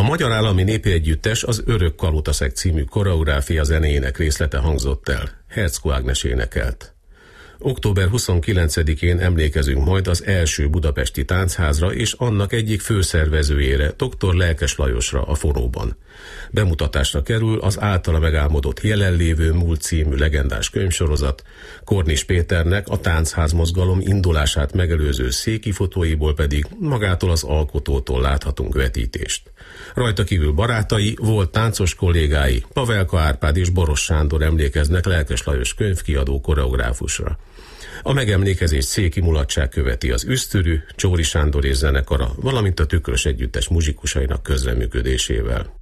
Magyar Állami Népi Együttes az Örök Kalotaszeg című koreográfia zenéjének részlete hangzott el. Herczko Ágnes énekelt. Október 29-én emlékezünk majd az első budapesti táncházra és annak egyik főszervezőjére, dr. Lelkes Lajosra a Fonóban. Bemutatásra kerül az általa megálmodott Jelenlévő múlt című legendás könyvsorozat, Kornis Péternek a táncház mozgalom indulását megelőző széki fotóiból pedig magától az alkotótól láthatunk vetítést. Rajta kívül barátai, volt táncos kollégái, Pavelka Árpád és Boros Sándor emlékeznek Lelkes Lajos könyvkiadó koreográfusra. A megemlékezés széki mulatság követi az Üsztürű, Csóri Sándor és zenekara, valamint a Tükrös Együttes muzsikusainak közreműködésével.